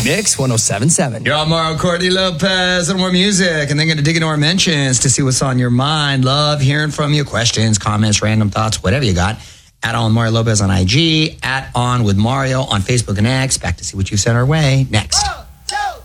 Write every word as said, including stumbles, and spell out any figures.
Mix one oh seven point seven. You're on Mario Courtney Lopez and more music, and then going to dig into our mentions to see what's on your mind. Love hearing from you. Questions, comments, random thoughts, whatever you got. At On Mario Lopez on I G, at On with Mario on Facebook and X. Back to see what you sent our way next.